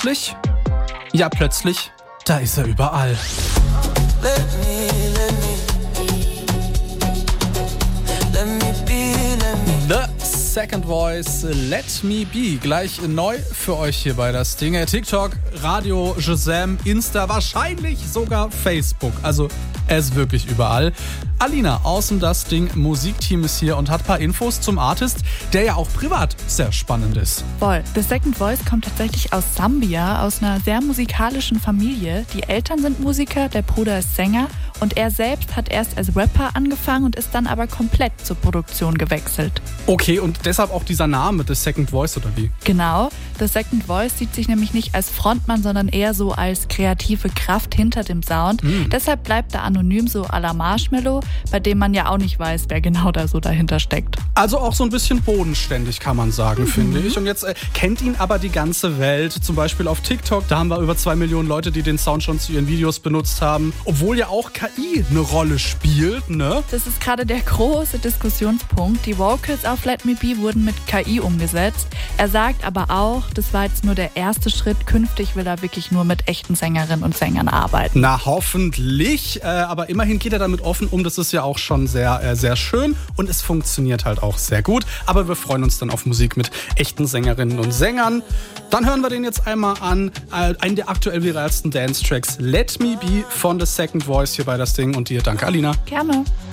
plötzlich, da ist er überall. The Second Voice, Let Me Be. Gleich neu für euch hier bei das Ding. TikTok, Radio, Shazam, Insta, wahrscheinlich sogar Facebook. Also er ist wirklich überall. Alina aus dem Das Ding Musikteam ist hier und hat ein paar Infos zum Artist, der ja auch privat sehr spannend ist. Voll. The Second Voice kommt tatsächlich aus Sambia, aus einer sehr musikalischen Familie. Die Eltern sind Musiker, der Bruder ist Sänger und er selbst hat erst als Rapper angefangen und ist dann aber komplett zur Produktion gewechselt. Okay, und deshalb auch dieser Name, The Second Voice, oder wie? Genau. The Second Voice sieht sich nämlich nicht als Frontmann, sondern eher so als kreative Kraft hinter dem Sound. Deshalb bleibt er anonym so à la Marshmello, bei dem man ja auch nicht weiß, wer genau da so dahinter steckt. Also auch so ein bisschen bodenständig, kann man sagen, finde ich. Und jetzt kennt ihn aber die ganze Welt, zum Beispiel auf TikTok. Da haben wir über 2 Millionen Leute, die den Sound schon zu ihren Videos benutzt haben. Obwohl ja auch KI eine Rolle spielt, ne? Das ist gerade der große Diskussionspunkt. Die Vocals auf Let Me Be wurden mit KI umgesetzt. Er sagt aber auch, das war jetzt nur der erste Schritt. Künftig will er wirklich nur mit echten Sängerinnen und Sängern arbeiten. Na, hoffentlich. Aber immerhin geht er damit offen um. Das ist ja auch schon sehr, sehr schön. Und es funktioniert halt auch sehr gut. Aber wir freuen uns dann auf Musik mit echten Sängerinnen und Sängern. Dann hören wir den jetzt einmal an. Einen der aktuell viralsten Dance-Tracks, Let Me Be von The Second Voice hier bei das Ding. Und dir danke, Alina. Gerne.